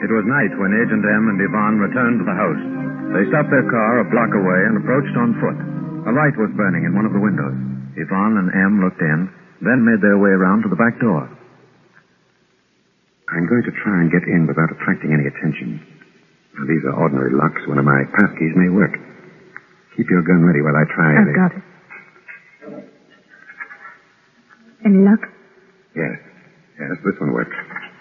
It was night when Agent M and Yvonne returned to the house. They stopped their car a block away and approached on foot. A light was burning in one of the windows. Yvonne and M looked in, then made their way around to the back door. I'm going to try and get in without attracting any attention. Now, these are ordinary locks. One of my passkeys may work. Keep your gun ready while I try. I've got it. Any luck? Yes, this one works.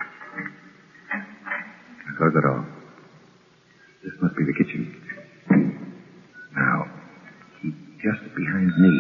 Close the door. This must be the kitchen. Now, keep just behind me.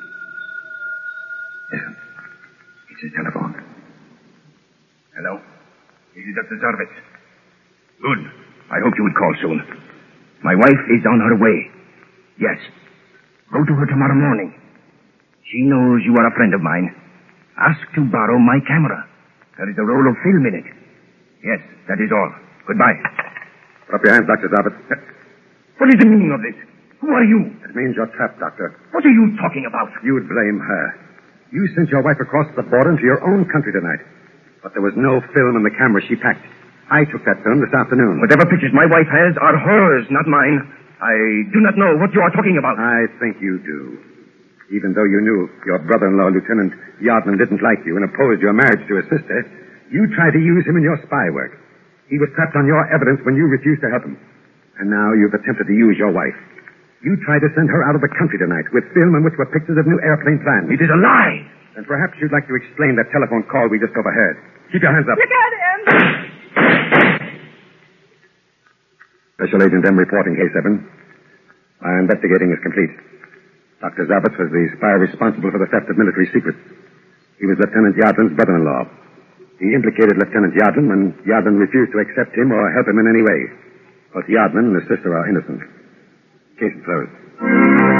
Listen. It's his telephone. Hello? This is Dr. Zarvitz. Good. I hope you would call soon. My wife is on her way. Yes. Go to her tomorrow morning. She knows you are a friend of mine. Ask to borrow my camera. There is a roll of film in it. Yes, that is all. Goodbye. Put up your hands, Dr. Zabit. What is the meaning of this? Who are you? It means you're trapped, Doctor. What are you talking about? You'd blame her. You sent your wife across the border into your own country tonight. But there was no film in the camera she packed. I took that film this afternoon. Whatever pictures my wife has are hers, not mine. I do not know what you are talking about. I think you do. Even though you knew your brother-in-law, Lieutenant Yardman, didn't like you and opposed your marriage to his sister, you tried to use him in your spy work. He was trapped on your evidence when you refused to help him. And now you've attempted to use your wife. You tried to send her out of the country tonight with film in which were pictures of new airplane plans. It is a lie. And perhaps you'd like to explain that telephone call we just overheard. Keep your hands up. Look at him! Special Agent M reporting K7. My investigating is complete. Dr. Zabitz was the spy responsible for the theft of military secrets. He was Lieutenant Yardman's brother-in-law. He implicated Lieutenant Yardman when Yardman refused to accept him or help him in any way. Both Yardman and his sister are innocent. Case closed.